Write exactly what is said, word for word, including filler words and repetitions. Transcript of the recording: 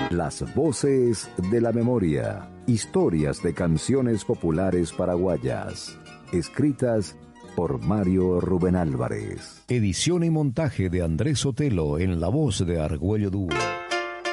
Las voces de la memoria. Historias de canciones populares paraguayas. Escritas por Mario Rubén Álvarez. Edición y montaje de Andrés Sotelo en la voz de Argüello Dúo.